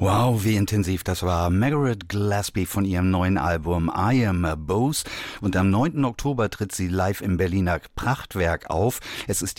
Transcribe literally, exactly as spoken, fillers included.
Wow, wie intensiv das war. Margaret Gillespie von ihrem neuen Album I Am a Boss. Und am neunten Oktober tritt sie live im Berliner Prachtwerk auf. Es ist